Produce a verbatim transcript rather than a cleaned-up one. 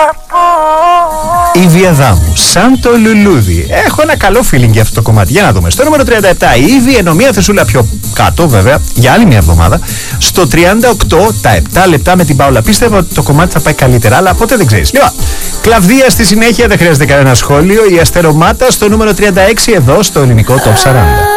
Η Βιαδάμου, σαν το λουλούδι. Έχω ένα καλό feeling για αυτό το κομμάτι. Για να δούμε. Στο νούμερο τριάντα επτά, η Ήβη, ενώ μία θεσούλα πιο κάτω, βέβαια, για άλλη μια εβδομάδα. Στο τριάντα οκτώ, τα επτά λεπτά με την Πάολα. Πίστευα ότι το κομμάτι θα πάει καλύτερα, αλλά ποτέ δεν ξέρεις. Λοιπόν, Κλαβδία στη συνέχεια, δεν χρειάζεται κανένα σχόλιο. Η Αστερομάτα στο νούμερο τριάντα έξι, εδώ στο ελληνικό Top σαράντα.